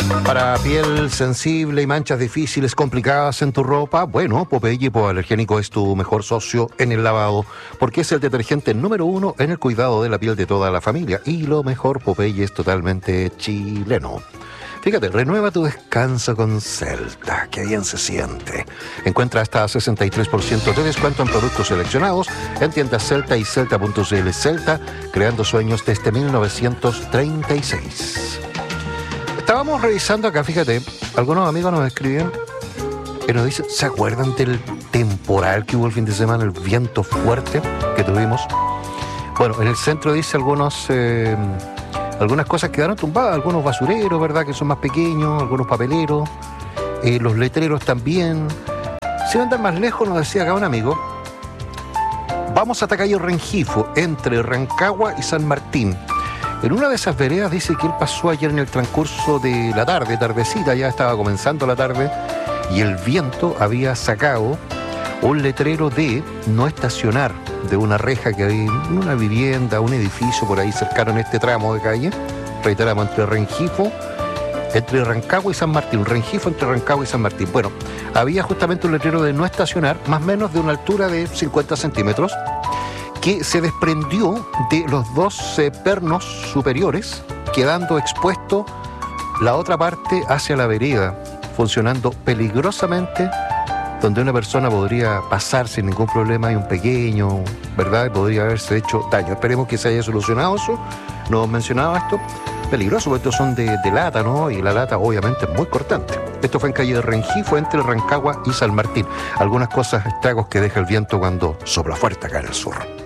Para piel sensible y manchas difíciles, complicadas en tu ropa, bueno, Popeye Hipoalergénico es tu mejor socio en el lavado, porque es el detergente número 1 en el cuidado de la piel de toda la familia. Y lo mejor, Popeye es totalmente chileno. Fíjate, renueva tu descanso con Celta, que bien se siente. Encuentra hasta 63% de descuento en productos seleccionados en tiendas Celta y Celta.cl. Celta, creando sueños desde 1936. Estábamos revisando acá, fíjate, algunos amigos nos escribían y nos dicen, ¿se acuerdan del temporal que hubo el fin de semana, el viento fuerte que tuvimos? Bueno, en el centro dice algunas cosas quedaron tumbadas, algunos basureros, ¿verdad?, que son más pequeños, algunos papeleros, los letreros también. Sin andar más lejos, nos decía acá un amigo, vamos hasta calle Rengifo, entre Rancagua y San Martín. En una de esas veredas dice que él pasó ayer en el transcurso de la tarde, tardecita, ya estaba comenzando la tarde, y el viento había sacado un letrero de no estacionar de una reja que había en una vivienda, un edificio por ahí cercano en este tramo de calle, reiteramos, entre Rengifo, entre Rancagua y San Martín, Rengifo entre Rancagua y San Martín. Bueno, había justamente un letrero de no estacionar, más o menos de una altura de 50 centímetros, que se desprendió de los dos pernos superiores, quedando expuesto la otra parte hacia la vereda, funcionando peligrosamente, donde una persona podría pasar sin ningún problema y un pequeño, ¿verdad?, y podría haberse hecho daño. Esperemos que se haya solucionado eso. No mencionaba esto. Peligroso, porque estos son de lata, ¿no? Y la lata obviamente es muy cortante. Esto fue en calle de Rengifo, entre Rancagua y San Martín. Algunas cosas, estragos que deja el viento cuando sopla fuerte acá en el sur.